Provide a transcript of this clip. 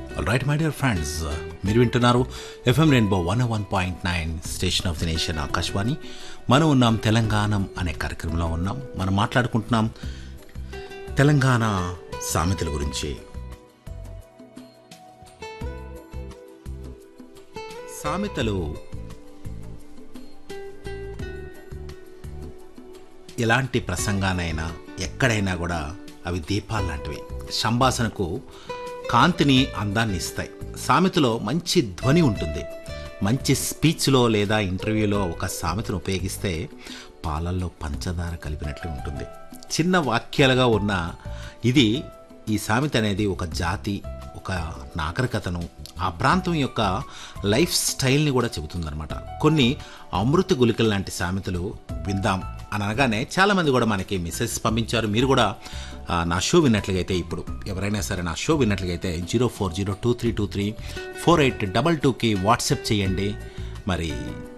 Right my dear friends, మీరు వింటున్నారు FM rainbow 101.9 station of the nation Akashvani. మనం ఉన్నాం తెలంగాణ అనే కార్యక్రమంలో ఉన్నాం. మనం మాట్లాడుకుంటున్నాం తెలంగాణ సామెతల గురించి. సామెతలు ఎలాంటి ప్రసంగానైనా ఎక్కడైనా కూడా అవి దీపాలు లాంటివి. సంభాషణకు కాంతిని అందాన్ని ఇస్తాయి. సామెతలో మంచి ధ్వని ఉంటుంది. మంచి స్పీచ్లో లేదా ఇంటర్వ్యూలో ఒక సామెతను ఉపయోగిస్తే పాలల్లో పంచదార కలిపినట్లు ఉంటుంది. చిన్న వాక్యాలుగా ఉన్న ఈ సామెత అనేది ఒక జాతి, ఒక నాగరికతను, ఆ ప్రాంతం యొక్క లైఫ్ స్టైల్ని కూడా చెబుతుందన్నమాట. కొన్ని అమృత గుళికలు లాంటి సామెతలు విందాం అని అనగానే చాలామంది కూడా మనకి మెసేజ్ పంపించారు. మీరు కూడా నా షో విన్నట్లుగైతే, ఇప్పుడు ఎవరైనా సరే నా షో విన్నట్లుగైతే 040232348222కి వాట్సాప్ చేయండి. మరి